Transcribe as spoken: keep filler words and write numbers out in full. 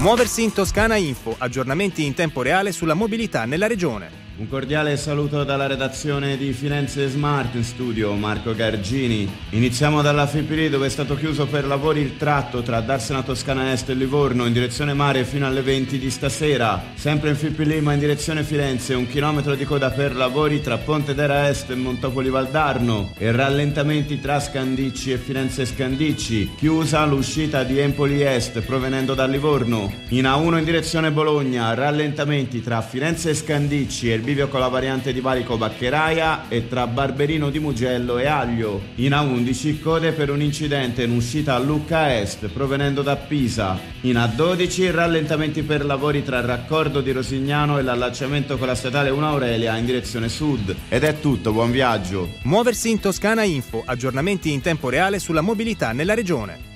Muoversi in Toscana Info, aggiornamenti in tempo reale sulla mobilità nella regione. Un cordiale saluto dalla redazione di Firenze Smart, in studio Marco Gargini. Iniziamo dalla Fipili, dove è stato chiuso per lavori il tratto tra Darsena Toscana Est e Livorno in direzione mare fino alle venti di stasera. Sempre in Fipili ma in direzione Firenze, un chilometro di coda per lavori tra Pontedera Est e Montopoli Valdarno e rallentamenti tra Scandicci e Firenze Scandicci. Chiusa l'uscita di Empoli Est provenendo da Livorno. In A uno in direzione Bologna, rallentamenti tra Firenze e Scandicci e il bivio con la variante di valico Baccheraia e tra Barberino di Mugello e Aglio. In A undici code per un incidente in uscita a Lucca Est provenendo da Pisa. In A dodici rallentamenti per lavori tra il raccordo di Rosignano e l'allacciamento con la statale uno Aurelia in direzione sud. Ed è tutto, buon viaggio. Muoversi in Toscana Info, aggiornamenti in tempo reale sulla mobilità nella regione.